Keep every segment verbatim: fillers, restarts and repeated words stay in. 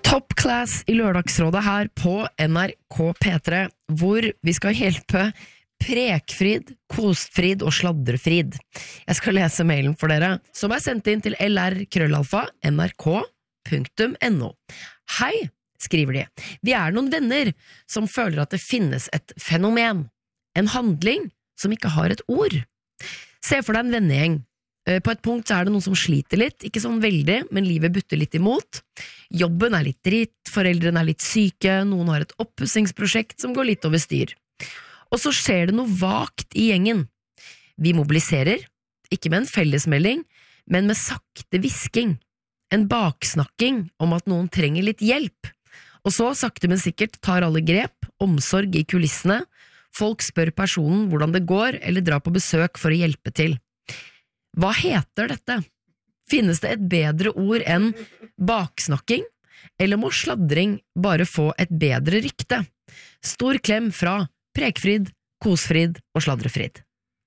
Top class i lørdagsrådet her på N R K P tre, hvor vi skal hjelpe Prekfrid, Kostfrid og Sladrefrid. Jeg skal lese mailen for dere, som er sendt inn til lr krøllalfa nrk punktum no. Hei, skriver de. Vi er noen venner som føler at det finnes et fenomen, en handling som ikke har et ord. Se for deg en vennegjeng. På et punkt så er det noen som sliter litt, ikke sånn veldig, men livet butter litt imot. Jobben er litt dritt, foreldrene er litt syke, noen har et oppussingsprosjekt som går litt over styr. Og så skjer det noe vagt i gjengen. Vi mobiliserer, ikke med en fellesmelding, men med sakte visking. En baksnakking om at noen trenger litt hjelp. Og så, sakte men sikkert, tar alle grep, omsorg i kulissene. Folk spør personen hvordan det går, eller drar på besøk for å hjelpe til. Hva heter dette? Finnes det et bedre ord enn baksnakking, eller må sladring bare få et bedre rykte? Stor klem fra Prekfrid, Kosfrid og Sladrefrid.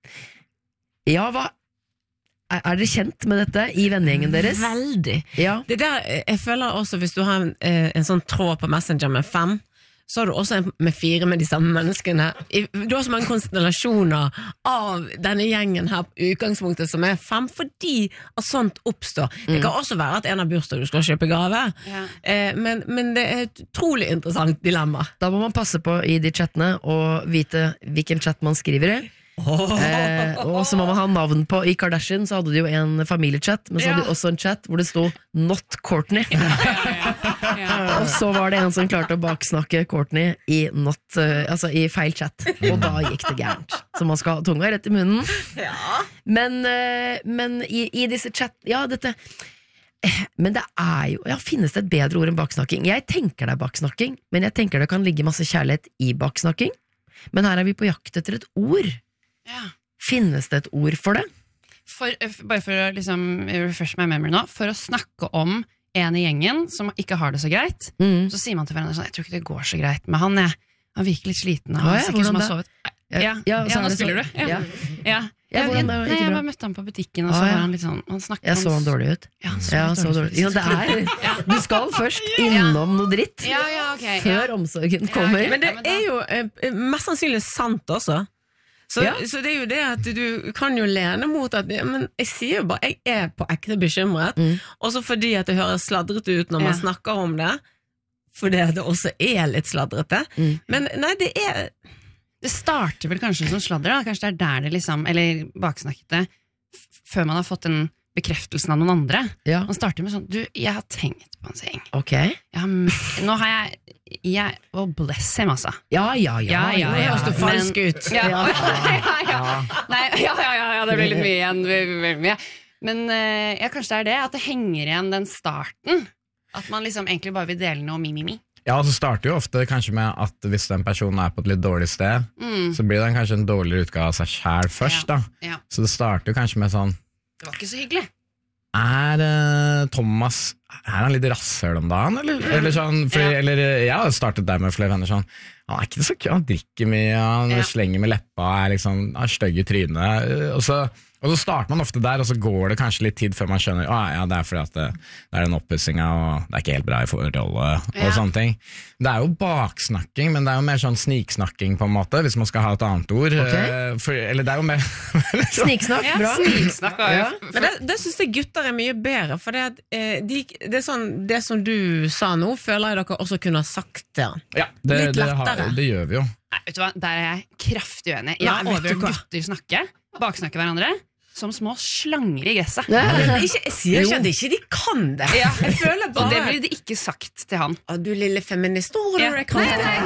Ja, hva? Er, er dere kjent med dette i vennegjengen deres? Veldig. Ja. Det der, jeg føler også, hvis du har en, en sånn tråd på Messenger med fem, så har du også en med fire med de samme menneskene. Du har så mange konstellasjoner av denne gjengen her på utgangspunktet som er fem, fordi at sånt oppstår. Mm. Det kan også være at en av bursdag du skal kjøpe gave, ja. eh, men, men det er et utrolig interessant dilemma. Da må man passe på i de chattene og vite hvilken chat man skriver i. Oh. Eh, og så må man ha navn på. I Kardashian så hadde de jo en familiechat, men så hadde de også en chat hvor det sto Not Courtney. Ja, ja, ja, ja, ja. Og så var det en som klarte å baksnakke Courtney i, not, uh, altså i feil chat, og da gikk det gærent. Så man skal ha tunga rett i munnen. Ja. Men, uh, men i, i disse chat, ja dette men det er jo, ja, finnes det et bedre ord enn baksnakking? Jeg tenker det er baksnakking, men jeg tenker det kan ligge masse kjærlighet i baksnakking. Men her er vi på jakt etter et ord. Ja. Finnes det et ord for det? For, bare for å liksom refresh my memory nå, for å snakke om en i gjengen som ikke har det så greit, mm. så sier man til hverandre sånn, jeg tror ikke det går så greit med han, jeg. Han virker litt sliten, han er sikkert som har sovet. Ja, ja, ja, ja nå spiller du. Ja. Ja. Ja. Ja, jeg, nei, jeg bare møtte han på butikken, og så ah, ja. var han litt sånn han Jeg så han dårlig ut. Ja, han så, ja, så dårlig ut. Ja, det er, ja. Du skal først innom noe dritt, ja, ja, okay, før ja. omsorgen kommer. Ja, okay. Men det er jo eh, mest sannsynlig sant også. Så, ja. så det er jo det at du kan jo lene mot at men jeg sier jo bare, jeg er på ekte bekymret, mm. også fordi at det høres sladret ut når man ja. snakker om det, fordi at det også er litt sladrete. Mm. Men nei, det er det starter vel kanskje som sladder da, kanskje det er der det liksom, eller baksnakkete, før man har fått en bekreftelsen av noen andre. Ja. Man starter med sånn, du, jeg har tenkt på en ting. Ok. Jeg har, nå har jeg, jeg, oh bless him altså. Ja, ja, ja. Ja, ja, ja. Det høres falsk ut. Ja, ja, ja, ja. Nei, ja, ja, ja, ja, det blir litt mye igjen. Veldig mye. Men uh, ja, kanskje det er det, at det henger igjen den starten. At man liksom egentlig bare vil dele noe mi-mi-mi. Ja, og så starter jo ofte kanskje med at hvis den personen er på et litt dårlig sted, mm. så blir den kanskje en dårligere utgave av seg selv først, ja. da. Ja. Så det starter jo kanskje med sånn det var ikke så hyggelig. Er uh, Thomas Er han litt rasshøl om dagen? Eller, eller sånn, fordi, ja. eller, jeg har startet der med flere venner sånn han er ikke så køy, han drikker mye, han ja. slenger med leppa, er liksom, han er støgg i trynet, og så, og så starter man ofte der, og så går det kanskje litt tid før man skjønner å ja, det er fordi at det, det er den oppussinga, og det er ikke helt bra i forholdet, og ja. sånne ting. Det er jo baksnakking, men det er jo mer sånn sniksnakking på en måte, hvis man skal ha et annet ord. Okay. For, eller det er jo mer Sniksnakk, bra. Ja, sniksnakk, ja. Men det, det synes jeg gutter er mye bedre, for det, de, det er sånn, det som du sa nå, føler jeg dere også kunne ha sagt det. Ja, det, litt lettere. Det, har, det gjør vi jo. Nei, vet du hva, der er jeg kraftig uenig. Jeg har overhørt gutter snakke, baksnakke hverandre, som små slanger i gresset. Ja. Ikke, jeg sier ikke at ikke de kan det. Ja, jeg føler bare. Og det blir de ikke sagt til han. Å, du lille feminist, hvor ja. du nei, nei,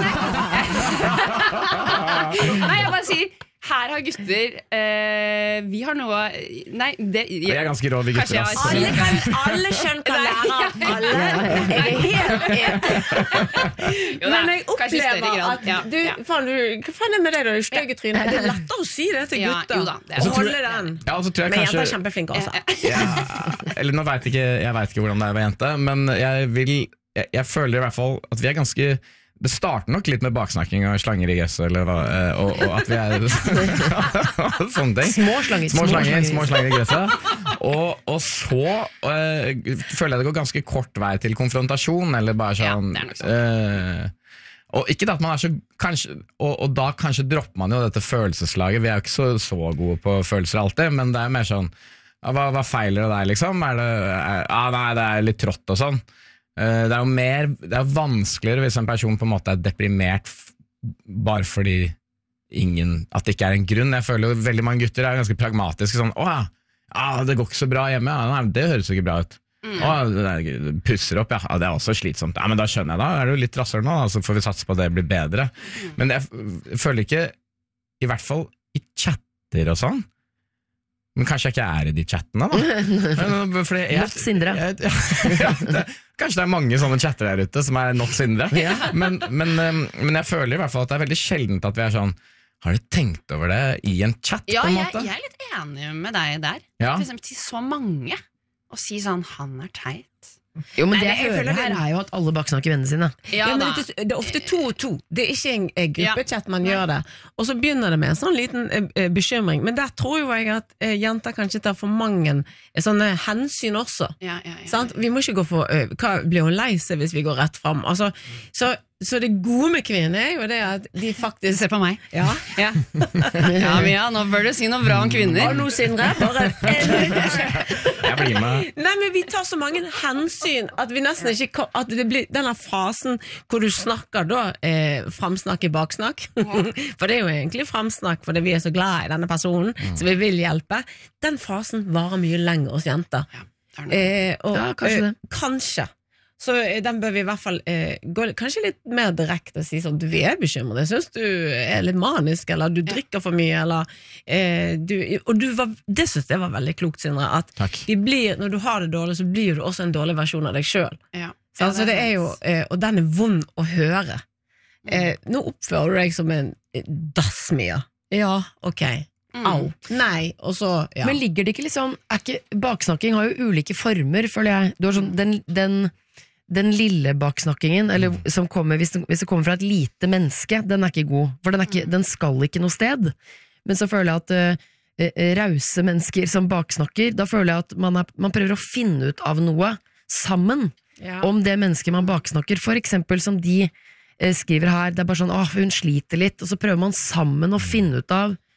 nei. Nei, jeg bare sier her har gutter eh, vi har noe nei, det jeg, jeg er ganske råd i gutter jeg, alle, kan, alle kjønn kan lære alle jeg er helt enig men jeg opplever at ja, du, ja. faen, du hva faen er med det da, støgge trynet det er lettere å si det til gutter ja, da, og holde den ja, men kanskje, jenter er kjempeflinke også ja, eller nå vet jeg ikke jeg vet ikke hvordan det er med jente men jeg vil jeg, jeg føler i hvert fall at vi er ganske det starter nok litt med baksnakking og slanger i gresset eller hva, og, og at vi er sånne ting små slanger små slanger, små slanger i gresset og, og så øh, føler jeg det går ganske kort vei til konfrontasjon, eller bare sånn Ja, det er nok sånn. øh, Og ikke det at man er så kanskje, og, og da kanskje dropper man jo dette følelseslaget. Vi er jo ikke så, så gode på følelser alltid, men det er mer sånn ja, hva, hva feiler det deg, liksom? Er det, er, ah, nei, det er litt trått og sånn. Uh, det er jo mer, det er vanskeligere hvis en person på en måte er deprimert f- bare fordi ingen, at det ikke er en grunn. Jeg føler jo veldig mange gutter er ganske pragmatiske, sånn, åh, ja, det går ikke så bra hjemme, ja, nei, det høres jo ikke bra ut. Mm. Åh, det der, pusser opp, ja. ja, det er også slitsomt. Ja, men da skjønner jeg da, er det jo litt rassere nå, så får vi satse på at det blir bedre. Mm. Men jeg, f- føler ikke, i hvert fall i chatter og sånn, men kanskje jeg ikke er i de chattene da? Fordi jeg, Not Sindre. jeg, jeg, ja, det, kanskje det er mange sånne chatter der ute som er not Sindre, Ja. men, men, um, men jeg føler i hvert fall at det er veldig sjeldent at vi er sånn, har du tenkt over det i en chat Ja, på en jeg, måte? jeg er litt enig med deg der. Ja. For eksempel til så mange. Å si sånn, han er teit. Jo, men Nei, det jeg jeg hører føler her det- er jo at alle baksnakker vennene sine. Ja, men det, det er ofte to og to. Det er ikke en eh, gruppechat man gjør det. Og så begynner det med en sånn liten eh, eh, bekymring. Men der tror jo jeg at eh, jenter kanskje tar for mange eh, sånne hensyn også. Ja, ja, ja. Sant? Vi må ikke gå for eh, hva blir hun lei seg hvis vi går rett fram? Altså, så, så det gode med kvinner er jo det at de faktisk Se på meg. Ja, Ja. ja, Mia, nå bør du si noe bra om kvinner. og nå Sindre, bare Jeg blir med. Nei, men vi tar så mange hensyn at vi nesten ikke kan, at det blir denne fasen hvor du snakker da eh, framsnakk i baksnakk for det er jo egentlig framsnakk fordi vi er så glad i denne personen så vi vil hjelpe, den fasen varer mye lenger hos jenter Er det noe? eh, og, Ja, kanskje det. eh, kanskje så eh, den bør vi i hvert fall eh, gå kanskje litt mer direkte og si sånn, du er bekymret, jeg synes du er litt manisk, eller du drikker for mye, eller eh, du, og du var, det synes jeg var veldig klokt, Sindre, at Takk. de blir, når du har det dårlig, så blir du også en dårlig versjon av deg selv. Ja. Så altså, det er jo, eh, og den er vond å høre. Eh, nå oppfører du deg som en eh, dass, Mia. Ja, ok. Mm. Au. Nei, og så, ja. Men ligger det ikke liksom er ikke, baksnakking har jo ulike former, føler jeg. Du har sånn, den, den, den lille baksnakkingen, eller som kommer hvis det, hvis det kommer fra et lite menneske, den er ikke god, for den, er ikke, den skal ikke noe sted. Men så føler jeg at uh, rause mennesker som baksnakker, da føler jeg at man, er, man prøver å finne ut av noe sammen ja. om det mennesket man baksnakker. For eksempel som de eh, skriver her, det er bare sånn, åh, hun sliter litt, og så prøver man sammen å finne ut av